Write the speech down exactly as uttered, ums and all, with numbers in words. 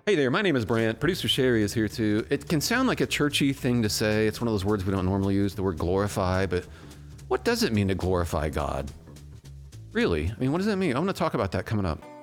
Hey there, my name is Brant. Producer Sherry is here too. It can sound like a churchy thing to say. It's one of those words we don't normally use, the word glorify, but what does it mean to glorify God? Really? I mean, what does that mean? I want to talk about that coming up.